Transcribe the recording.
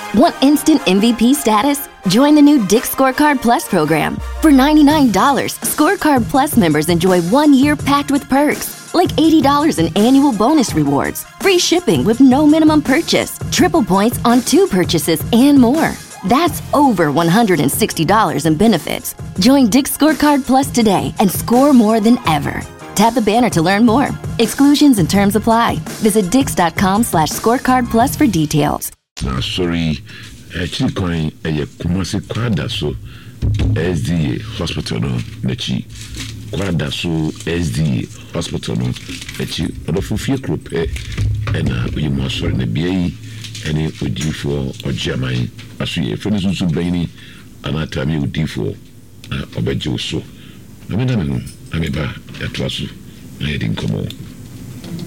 Want instant MVP status? Join the new Dick's Scorecard Plus program. For $99, Scorecard Plus members enjoy 1 year packed with perks, like $80 in annual bonus rewards, free shipping with no minimum purchase, triple points on 2 purchases, and more. That's over $160 in benefits. Join Dick's Scorecard Plus today and score more than ever. Tap the banner to learn more. Exclusions and terms apply. Visit dix.com/scorecardplus for details. Sorry, actually coin a Kumasi Kwada so SDA hospital no nechi. Kwada so SDA hospital no nechi. Odofu fie group ena we mo sorry na bia any odi for ojamai aso ye fene sunsu bani anatami odi for obeje so. Na me na me no ameba yatwaso na yedi nkomo.